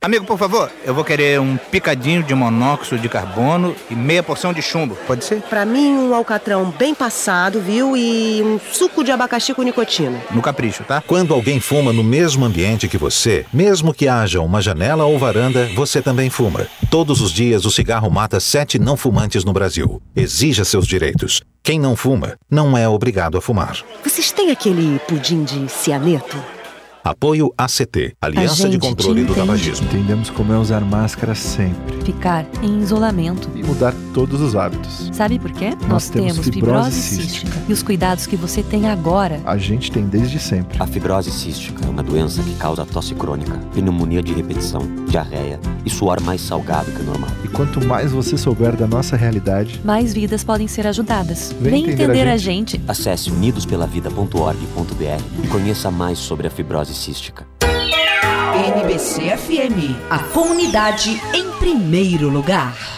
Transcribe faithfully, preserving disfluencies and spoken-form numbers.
Amigo, por favor, eu vou querer um picadinho de monóxido de carbono e meia porção de chumbo, pode ser? Pra mim, um alcatrão bem passado, viu? E um suco de abacaxi com nicotina. No capricho, tá? Quando alguém fuma no mesmo ambiente que você, mesmo que haja uma janela ou varanda, você também fuma. Todos os dias o cigarro mata sete não fumantes no Brasil. Exija seus direitos. Quem não fuma, não é obrigado a fumar. Vocês têm aquele pudim de cianeto? Apoio A C T, Aliança de Controle do Tabagismo. Entendemos como é usar máscara sempre. Ficar em isolamento. E mudar todos os hábitos. Sabe por quê? Nós, Nós temos, temos fibrose, fibrose cística. cística. E os cuidados que você tem agora. A gente tem desde sempre. A fibrose cística é uma doença que causa tosse crônica, pneumonia de repetição, diarreia e suor mais salgado que o normal. E quanto mais você souber da nossa realidade, mais vidas podem ser ajudadas. Vem, Vem entender, entender a a gente. gente. Acesse unidos pela vida ponto org ponto b r e conheça mais sobre a fibrose cística. N B C F M, a comunidade em primeiro lugar.